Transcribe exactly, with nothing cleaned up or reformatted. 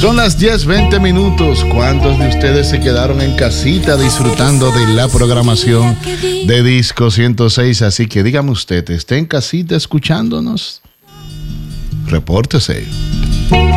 Son las diez veinte minutos. ¿Cuántos de ustedes se quedaron en casita disfrutando de la programación de Disco ciento seis? Así que dígame usted, ¿está en casita escuchándonos? Repórtese.